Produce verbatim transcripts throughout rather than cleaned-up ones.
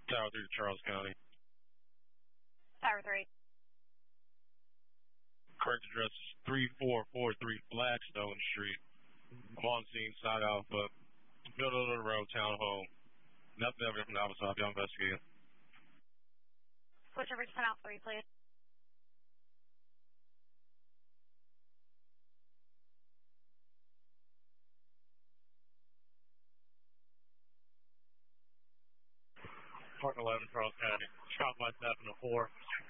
Tower three to Charles County. Tower three. Correct address is three four four three Flagstone Street. I'm on scene, side alpha, middle of the road, town hall. Nothing evident from the office. I'll be investigating. Switch over to ten out three, please. Park eleven, Charles County. Shop by seven to four.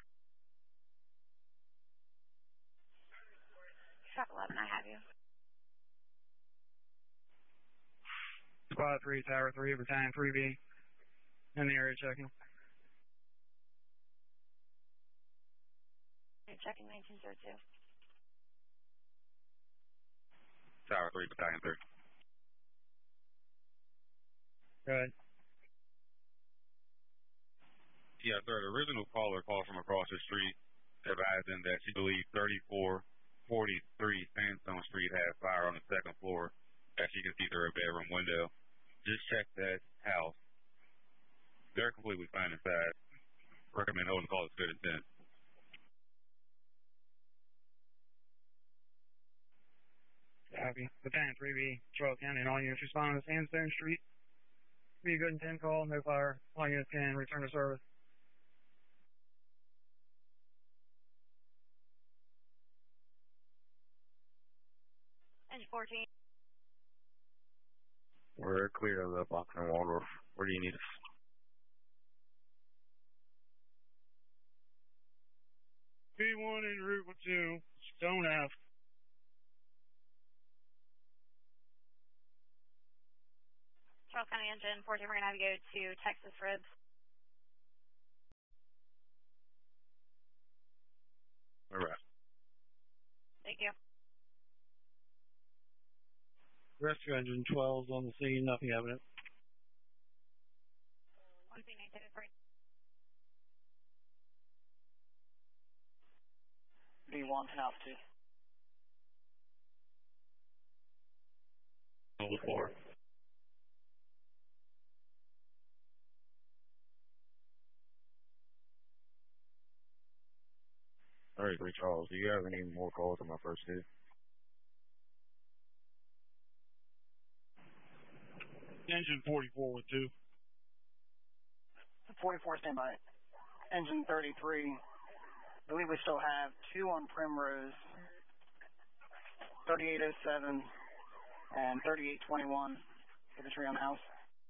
Shop eleven, I have you. Squad three, Tower three, Battalion three B. In the area checking. You're checking nineteen oh two. Tower three, Battalion three. Go ahead. Yeah, sir. The original caller called from across the street advising that she believed thirty-four forty-three Sandstone Street had fire on the second floor, as she can see through her bedroom window. Just check that house. They're completely fine inside. Recommend holding the call as good as ten. Copy. Battalion three B, Charles County, and all units respond to Sandstone Street. Be a good and ten call, no fire. All units can return to service. Engine fourteen. We're clear of the box and Waldorf. Where do you need us? B one en route with two, Stone F. Charles County Engine fourteen, we're going to have you go to Texas Ribs. All right. Thank you. Rescue Engine twelve is on the scene, nothing evident. one B nineteen oh three. B one, ten altitude. Level four. All right, three Charles. Do you have any more calls on my first hit? Engine forty-four with two. forty-four, standby. Engine thirty-three. I believe we still have two on Primrose. thirty-eight oh seven and thirty-eight twenty-one for the tree on the house.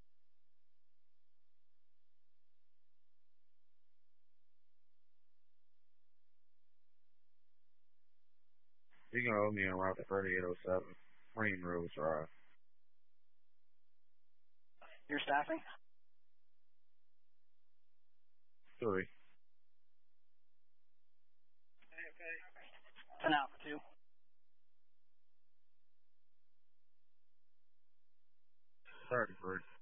You can hold me on route to thirty-eight oh seven. Primrose Drive. You're staffing? Three. ten out for two. thirty-three.